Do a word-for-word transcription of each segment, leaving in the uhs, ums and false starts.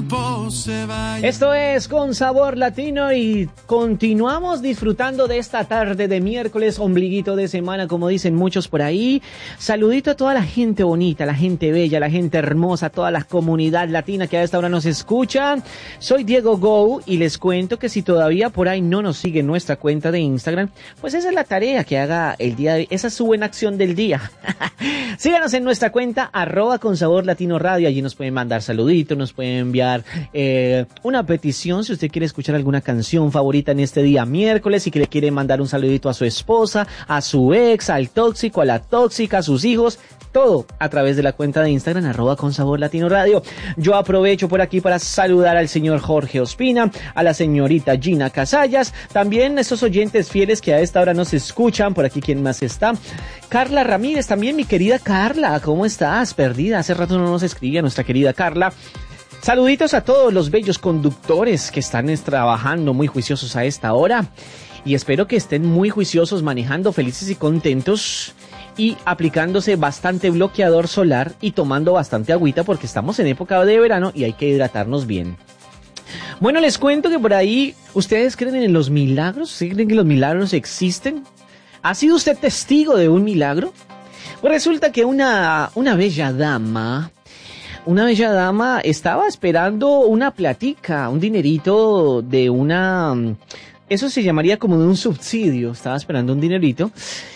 tiempo se vaya. Esto es Con Sabor Latino y continuamos disfrutando de esta tarde de miércoles, ombliguito de semana, como dicen muchos por ahí. Saludito a toda la gente bonita, la gente bella, la gente hermosa, toda la comunidad latina que a esta hora nos escucha. Soy Diego Go y les cuento que si todavía por ahí no nos siguen nuestra cuenta de Instagram, pues esa es la tarea que haga el día de hoy. Esa es su buena acción del día. Síganos en nuestra cuenta arroba Con Sabor Latino Radio. Allí nos pueden mandar saluditos, nos pueden enviar eh, una petición si usted quiere escuchar alguna canción favorita en este día miércoles y que le quiere mandar un saludito a su esposa, a su ex, al tóxico, a la tóxica, a sus hijos. Todo a través de la cuenta de Instagram, arroba Con Sabor Latino Radio. Yo aprovecho por aquí para saludar al señor Jorge Ospina, a la señorita Gina Casallas, también esos oyentes fieles que a esta hora nos escuchan. Por aquí, ¿quién más está? Carla Ramírez, también mi querida Carla, ¿cómo estás? Perdida, hace rato no nos escribía nuestra querida Carla. Saluditos a todos los bellos conductores que están trabajando muy juiciosos a esta hora. Y espero que estén muy juiciosos, manejando felices y contentos y aplicándose bastante bloqueador solar y tomando bastante agüita porque estamos en época de verano y hay que hidratarnos bien. Bueno, les cuento que por ahí, ¿ustedes creen en los milagros? ¿Sí creen que los milagros existen? ¿Ha sido usted testigo de un milagro? Pues resulta que una, una bella dama... Una bella dama estaba esperando una platica, un dinerito de una... Eso se llamaría como de un subsidio. Estaba esperando un dinerito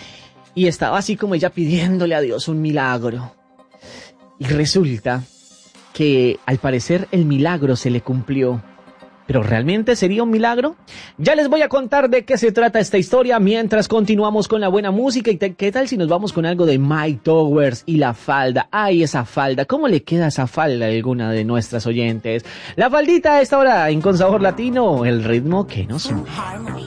y estaba así como ella pidiéndole a Dios un milagro. Y resulta que al parecer el milagro se le cumplió. ¿Pero realmente sería un milagro? Ya les voy a contar de qué se trata esta historia mientras continuamos con la buena música. ¿Y te, qué tal si nos vamos con algo de Mike Towers y la falda? ¡Ay, esa falda! ¿Cómo le queda esa falda a alguna de nuestras oyentes? La faldita a esta hora en Con Sabor Latino, el ritmo que nos une.